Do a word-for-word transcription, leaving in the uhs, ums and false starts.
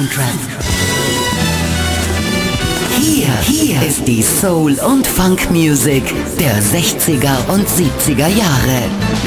Soundtrack. Hier, hier ist die Soul- und Funk-Music der sechziger und siebziger Jahre.